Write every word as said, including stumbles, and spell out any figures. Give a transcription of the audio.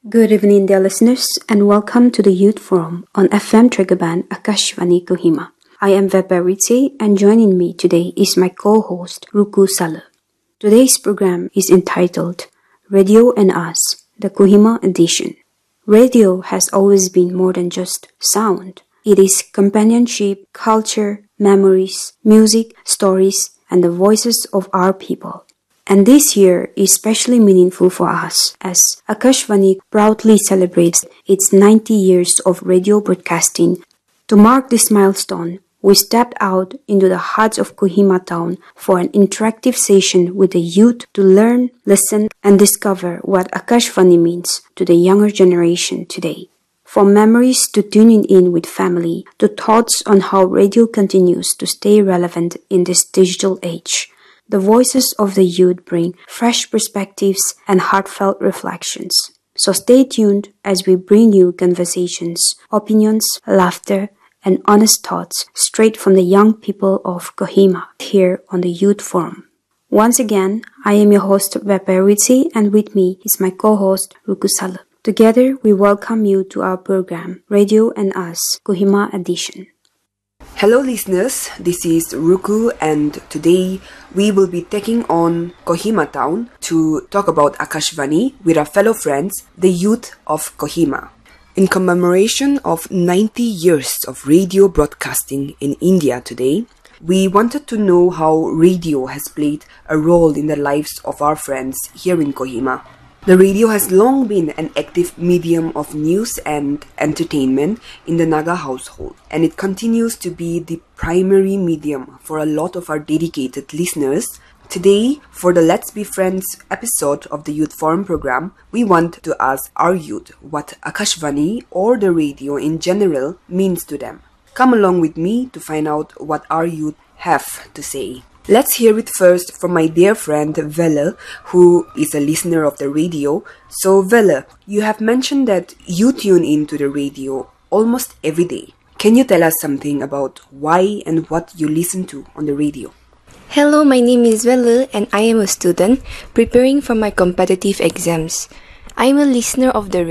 Good evening, dear listeners, and welcome to the Youth Forum on F M Triggerband Akashvani Kohima. I am Vebariti, and joining me today is my co-host Ruku Saleh. Today's program is entitled Radio and Us, the Kohima edition. Radio has always been more than just sound. It is companionship, culture, memories, music, stories, and the voices of our people. And this year is especially meaningful for us as Akashvani proudly celebrates its ninety years of radio broadcasting. To mark this milestone, we stepped out into the heart of Kohima town for an interactive session with the youth to learn, listen, and discover what Akashvani means to the younger generation today. From memories to tuning in with family, to thoughts on how radio continues to stay relevant in this digital age. The voices of the youth bring fresh perspectives and heartfelt reflections. So stay tuned as we bring you conversations, opinions, laughter, and honest thoughts straight from the young people of Kohima here on the Youth Forum. Once again, I am your host Vebariti, and with me is my co-host Ruku Saleh. Together, we welcome you to our program, Radio and Us, Kohima Edition. Hello listeners, this is Ruku, and today we will be taking on Kohima town to talk about Akashvani with our fellow friends, the youth of Kohima. In commemoration of ninety years of radio broadcasting in India today, we wanted to know how radio has played a role in the lives of our friends here in Kohima. The radio has long been an active medium of news and entertainment in the Naga household, and it continues to be the primary medium for a lot of our dedicated listeners. Today, for the Let's Be Friends episode of the Youth Forum program, we want to ask our youth what Akashvani or the radio in general means to them. Come along with me to find out what our youth have to say. Let's hear it first from my dear friend Velle, who is a listener of the radio. So Velle, you have mentioned that you tune in to the radio almost every day. Can you tell us something about why and what you listen to on the radio? Hello, my name is Velle and I am a student preparing for my competitive exams. I am a listener of the